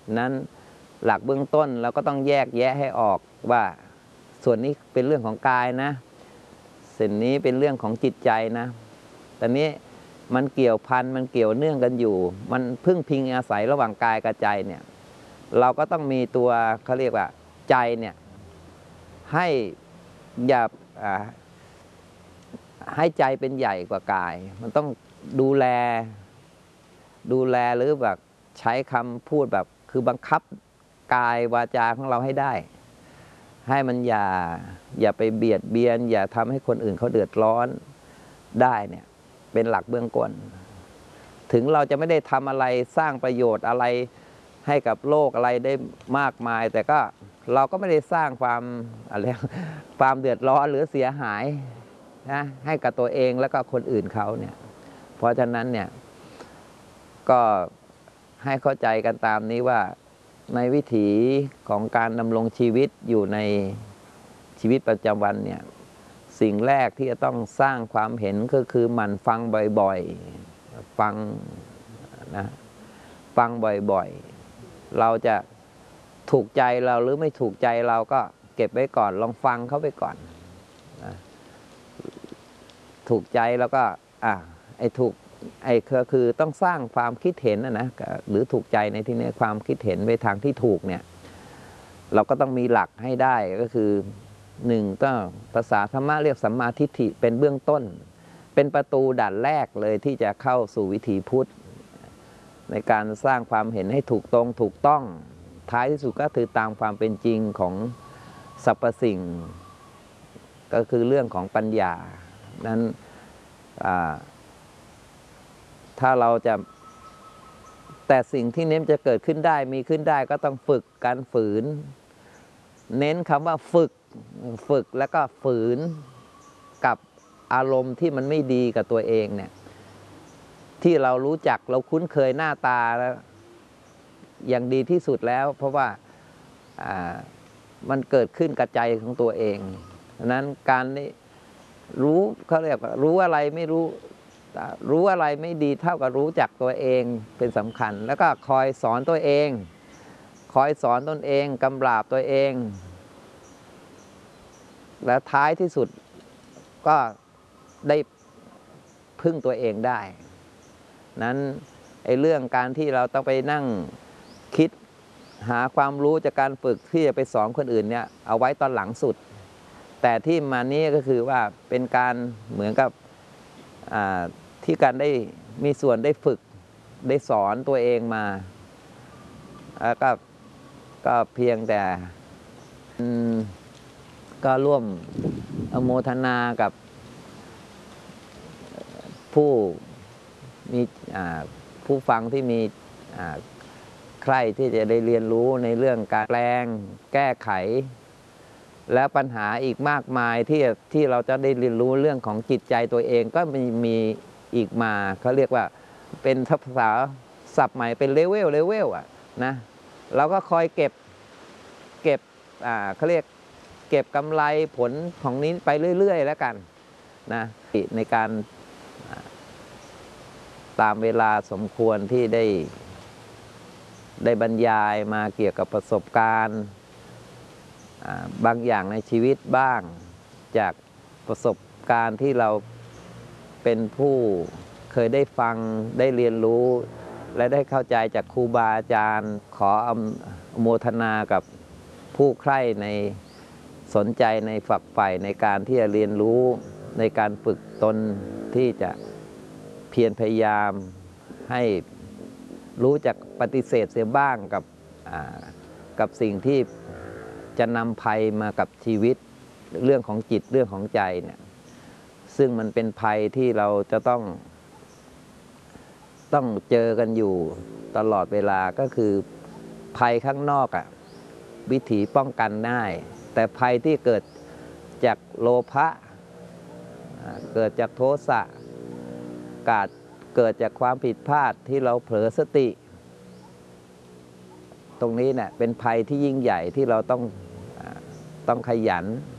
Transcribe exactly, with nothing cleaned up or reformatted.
นั้นหลักเบื้องต้นเราก็ต้องแยกแยะให้ออกว่าส่วนนี้เป็นเรื่องของกายนะส่วนนี้เป็นเรื่องของจิตใจนะแต่นี้มันเกี่ยวพันมันเกี่ยวเนื่องกันอยู่มันพึ่งพิงอาศัยระหว่างกายกับใจเนี่ยเราก็ต้องมีตัวเขาเรียกว่าใจเนี่ยให้อย่าให้ใจเป็นใหญ่กว่ากายมันต้องดูแลดูแลหรือแบบใช้คำพูดแบบคือบังคับกายวาจาของเราให้ได้ให้มันอย่าอย่าไปเบียดเบียนอย่าทำให้คนอื่นเขาเดือดร้อนได้เนี่ยเป็นหลักเบื้องต้นถึงเราจะไม่ได้ทำอะไรสร้างประโยชน์อะไรให้กับโลกอะไรได้มากมายแต่ก็เราก็ไม่ได้สร้างความอะไรความเดือดร้อนหรือเสียหายนะให้กับตัวเองแล้วก็คนอื่นเขาเนี่ยเพราะฉะนั้นเนี่ยก็ให้เข้าใจกันตามนี้ว่าในวิถีของการดำรงชีวิตอยู่ในชีวิตประจำวันเนี่ยสิ่งแรกที่จะต้องสร้างความเห็นก็คือหมั่นฟังบ่อยๆฟังนะฟังบ่อยๆเราจะถูกใจเราหรือไม่ถูกใจเราก็เก็บไว้ก่อนลองฟังเขาไปก่อนนะถูกใจแล้วก็อ่ะไอ้ถูกไอ้ก็คือต้องสร้างความคิดเห็นนะนะหรือถูกใจในที่นี้ความคิดเห็นไปทางที่ถูกเนี่ยเราก็ต้องมีหลักให้ได้ก็คือหนึ่งต้องภาษาธรรมะเรียกสัมมาทิฏฐิเป็นเบื้องต้นเป็นประตูด่านแรกเลยที่จะเข้าสู่วิถีพุทธในการสร้างความเห็นให้ถูกตรงถูกต้องท้ายที่สุดก็คือตามความเป็นจริงของสรรพสิ่งก็คือเรื่องของปัญญานั้นถ้าเราจะแต่สิ่งที่เน้นจะเกิดขึ้นได้มีขึ้นได้ก็ต้องฝึกการฝืนเน้นคำว่าฝึกฝึกแล้วก็ฝืนกับอารมณ์ที่มันไม่ดีกับตัวเองเนี่ยที่เรารู้จักเราคุ้นเคยหน้าตาแล้วอย่างดีที่สุดแล้วเพราะว่ามันเกิดขึ้นกับใจของตัวเองดังนั้นการนี้รู้เขาเรียกว่ารู้อะไรไม่รู้รู้อะไรไม่ดีเท่ากับรู้จักตัวเองเป็นสำคัญแล้วก็คอยสอนตัวเองคอยสอนตนเองกำราบตัวเองและท้ายที่สุดก็ได้พึ่งตัวเองได้นั้นไอ้เรื่องการที่เราต้องไปนั่งคิดหาความรู้จากการฝึกที่จะไปสอนคนอื่นเนี่ยเอาไว้ตอนหลังสุดแต่ที่มานี้ก็คือว่าเป็นการเหมือนกับที่การได้มีส่วนได้ฝึกได้สอนตัวเองมาแล้วก็ก็เพียงแต่ก็ร่วมอโมทนากับผู้มีผู้ฟังที่มีใครที่จะได้เรียนรู้ในเรื่องการแปลงแก้ไขและปัญหาอีกมากมายที่ที่เราจะได้เรียนรู้เรื่องของจิตใจตัวเองก็มีมีอีกมาเขาเรียกว่าเป็นภาษาศัพท์ใหม่เป็นเลเวลเลเวลอ่ะนะเราก็คอยเก็บเก็บอ่าเขาเรียกเก็บกำไรผลของนี้ไปเรื่อยๆแล้วกันนะในการตามเวลาสมควรที่ได้ได้บรรยายมาเกี่ยวกับประสบการณ์บางอย่างในชีวิตบ้างจากประสบการณ์ที่เราเป็นผู้เคยได้ฟังได้เรียนรู้และได้เข้าใจจากครูบาอาจารย์ขออโมทนากับผู้ใคร่ในสนใจในฝักใฝ่ในการที่จะเรียนรู้ในการฝึกตนที่จะเพียรพยายามให้รู้จักปฏิเสธเสียบ้างกับกับสิ่งที่จะนำภัยมากับชีวิตเรื่องของจิตเรื่องของใจเนี่ยซึ่งมันเป็นภัยที่เราจะต้องต้องเจอกันอยู่ตลอดเวลาก็คือภัยข้างนอกอ่ะวิถีป้องกันได้แต่ภัยที่เกิดจากโลภะเกิดจากโทสะกาดเกิดจากความผิดพลาดที่เราเผลอสติตรงนี้เนี่ยเป็นภัยที่ยิ่งใหญ่ที่เราต้องต้องขยัน